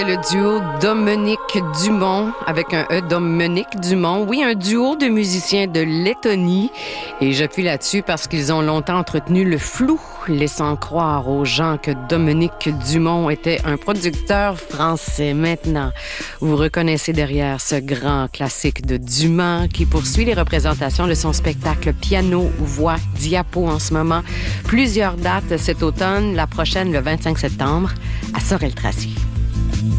Le duo Dominique Dumont, avec un E, Dominique Dumont. Oui, un duo de musiciens de Lettonie. Et j'appuie là-dessus parce qu'ils ont longtemps entretenu le flou, laissant croire aux gens que Dominique Dumont était un producteur français. Maintenant, vous reconnaissez derrière ce grand classique de Dumas qui poursuit les représentations de son spectacle piano, voix, diapo en ce moment. Plusieurs dates cet automne, la prochaine le 25 septembre à Sorel-Tracy.